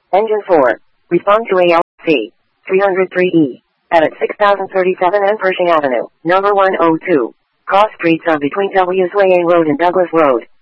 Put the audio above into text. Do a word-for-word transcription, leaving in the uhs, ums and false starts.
Engine four. Respond to A L C three oh three E. At six thousand thirty-seven and Pershing Avenue, number one oh two. Cross streets are between W's Way A Road and Douglas Road.